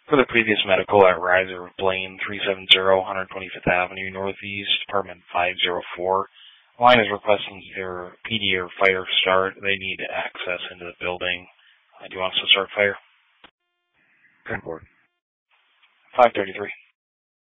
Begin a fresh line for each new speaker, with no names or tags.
For the previous medical at Riser of Blaine, 370 125th Avenue Northeast, Department 504. Line is requesting either PD or fire start. They need access into the building. Do you want us to start fire?
10-4.
533.